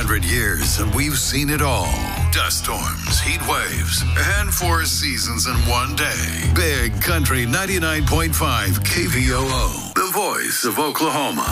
100 years, and we've seen it all. Dust storms, heat waves, and 4 seasons in one day. Big Country 99.5 KVOO, the voice of Oklahoma.